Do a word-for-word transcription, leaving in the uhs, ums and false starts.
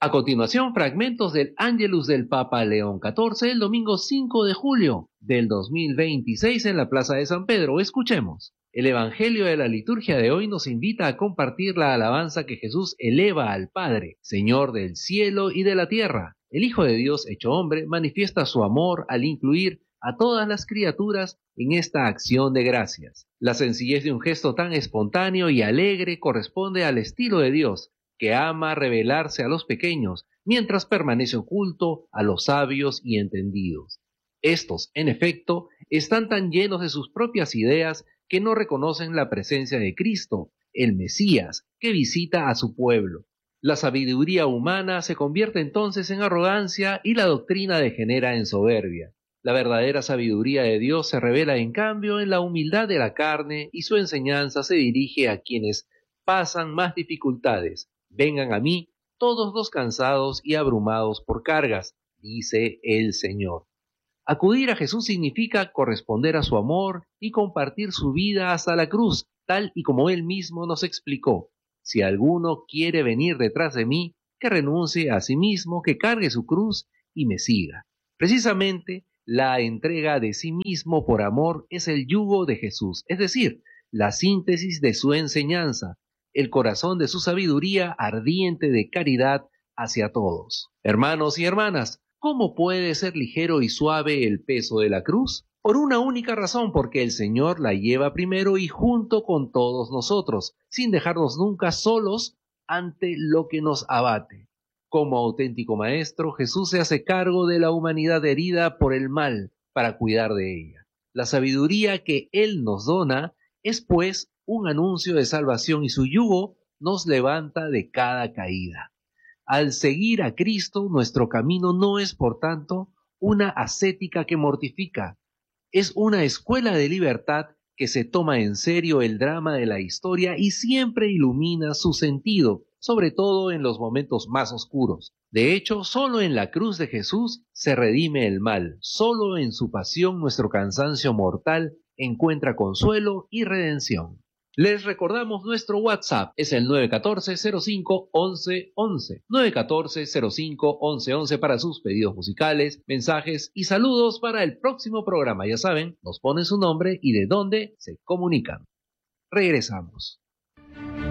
A continuación, fragmentos del Ángelus del Papa León catorce el domingo cinco de julio del dos mil veintiséis en la Plaza de San Pedro. Escuchemos. El Evangelio de la liturgia de hoy nos invita a compartir la alabanza que Jesús eleva al Padre, Señor del cielo y de la tierra. El Hijo de Dios hecho hombre manifiesta su amor al incluir a todas las criaturas en esta acción de gracias. La sencillez de un gesto tan espontáneo y alegre corresponde al estilo de Dios, que ama revelarse a los pequeños, mientras permanece oculto a los sabios y entendidos. Estos, en efecto, están tan llenos de sus propias ideas que no reconocen la presencia de Cristo, el Mesías, que visita a su pueblo. La sabiduría humana se convierte entonces en arrogancia y la doctrina degenera en soberbia. La verdadera sabiduría de Dios se revela en cambio en la humildad de la carne y su enseñanza se dirige a quienes pasan más dificultades. Vengan a mí todos los cansados y abrumados por cargas, dice el Señor. Acudir a Jesús significa corresponder a su amor y compartir su vida hasta la cruz, tal y como Él mismo nos explicó. Si alguno quiere venir detrás de mí, que renuncie a sí mismo, que cargue su cruz y me siga. Precisamente, la entrega de sí mismo por amor es el yugo de Jesús, es decir, la síntesis de su enseñanza, el corazón de su sabiduría ardiente de caridad hacia todos. Hermanos y hermanas, ¿cómo puede ser ligero y suave el peso de la cruz? Por una única razón, porque el Señor la lleva primero y junto con todos nosotros, sin dejarnos nunca solos ante lo que nos abate. Como auténtico Maestro, Jesús se hace cargo de la humanidad herida por el mal para cuidar de ella. La sabiduría que Él nos dona es, pues, un anuncio de salvación y su yugo nos levanta de cada caída. Al seguir a Cristo, nuestro camino no es, por tanto, una ascética que mortifica. Es una escuela de libertad que se toma en serio el drama de la historia y siempre ilumina su sentido, sobre todo en los momentos más oscuros. De hecho, solo en la cruz de Jesús se redime el mal. Solo en su pasión nuestro cansancio mortal encuentra consuelo y redención. Les recordamos nuestro WhatsApp, es el nueve uno cuatro, cero cinco, once once, nueve uno cuatro, cero cinco, once once para sus pedidos musicales, mensajes y saludos para el próximo programa. Ya saben, nos ponen su nombre y de dónde se comunican. Regresamos.